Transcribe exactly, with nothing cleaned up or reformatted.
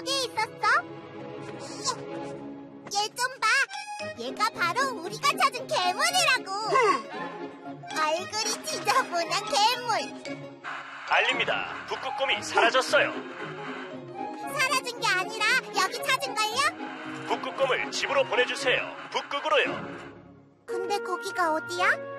거기에 있었어? 얘 좀 봐. 얘가 바로 우리가 찾은 괴물이라고. 얼굴이 지저분한 괴물. 알립니다. 북극곰이 사라졌어요. 사라진 게 아니라 여기 찾은걸요? 북극곰을 집으로 보내주세요. 북극으로요. 근데 거기가 어디야?